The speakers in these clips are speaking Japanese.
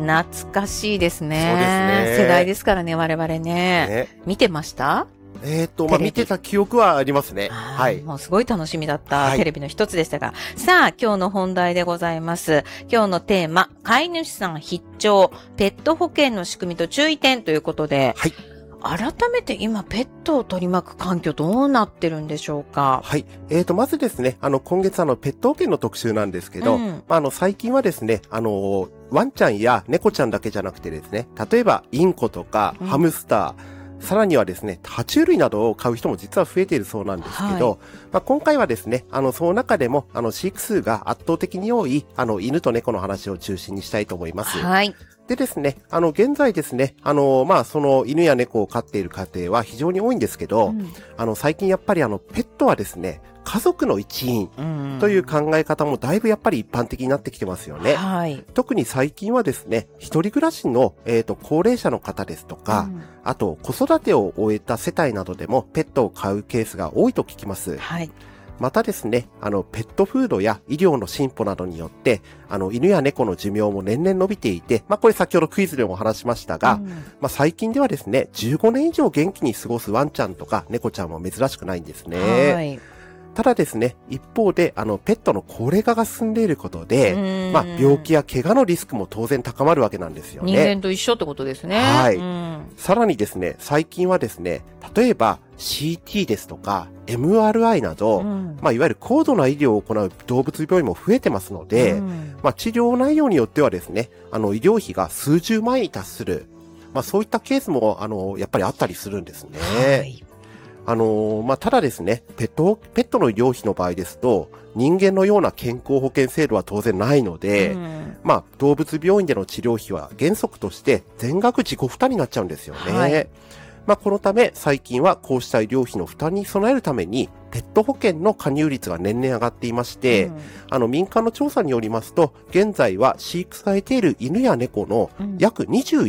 懐かしいですね。 そうですね。 世代ですからね、我々ね。見てました？ 見てた記憶はありますね。はい。 もうすごい楽しみだったテレビの一つでしたが、さあ、今日の本題でございます。今日のテーマ、飼い主さん必聴、ペット保険の仕組みと注意点ということで、 はい。 改めて今、ペットを取り巻く環境どうなってるんでしょうか？ はい。まずですね、今月ペット保険の特集なんですけど、最近はですね、ワンちゃんや猫ちゃんだけじゃなくてですね、例えばインコとかハムスター、さらにはですね、爬虫類などを飼う人も実は増えているそうなんですけど、今回はですね、その中でも、飼育数が圧倒的に多い、犬と猫の話を中心にしたいと思います。 はい。 でですね、現在ですね、その犬や猫を飼っている家庭は非常に多いんですけど、最近やっぱりペットはですね、家族の一員という考え方もだいぶやっぱり一般的になってきてますよね。 はい。 特に最近はですね、一人暮らしの、高齢者の方ですとか、あと子育てを終えた世帯などでもペットを飼うケースが多いと聞きます。 はい。 またですね、ペットフードや医療の進歩などによって、犬や猫の寿命も年々伸びていて、これ先ほどクイズでも話しましたが、最近ではですね、15年以上元気に過ごすワンちゃんとか猫ちゃんも珍しくないんですね。はい。ただですね、一方で、ペットの高齢化が進んでいることで、病気や怪我のリスクも当然高まるわけなんですよね。 人間と一緒ってことですね。 はい。さらにですね、最近はですね、例えば CT ですとか MRI など、いわゆる高度な医療を行う動物病院も増えてますので、治療内容によってはですね、医療費が数十万円に達する、そういったケースも、やっぱりあったりするんですね。はい。ただですね、ペットの医療費の場合ですと、人間のような健康保険制度は当然ないので、動物病院での治療費は原則として全額自己負担になっちゃうんですよね。はい。このため最近はこうした医療費の負担に備えるためにペット保険の加入率が年々上がっていまして、民間の調査によりますと、現在は飼育されている犬や猫の約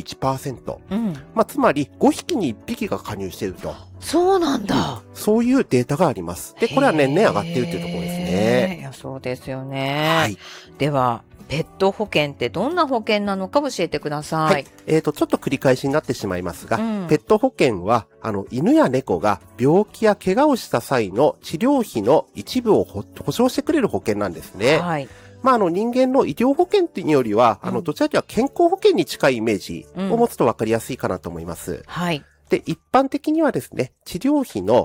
21%、つまり5匹に1匹が加入していると。 そうなんだ。 そういうデータがあります。で、これは年々上がっているというところですね。 いや、そうですよね。はい。では、ペット保険ってどんな保険なのか教えてください。 はい。ちょっと繰り返しになってしまいますが、ペット保険は、犬や猫が病気や怪我をした際の治療費の一部を保証してくれる保険なんですね。はい。人間の医療保険っていうよりは、どちらかというと健康保険に近いイメージを持つと分かりやすいかなと思います。はい。で、一般的にはですね、治療費の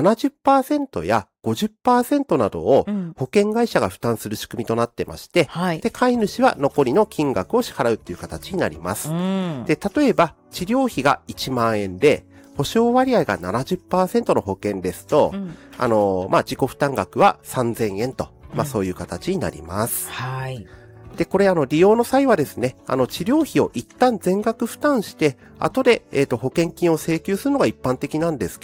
70% や 50% などを保険会社が負担する仕組みとなってまして、で、飼い主は残りの金額を支払うっていう形になります。で、例えば治療費が1万円で、保証割合が 70% の保険ですと、自己負担額は3000円と、そういう形になります。はい。で、これ利用の際はですね、治療費を一旦全額負担して、後で、保険金を請求するのが一般的なんです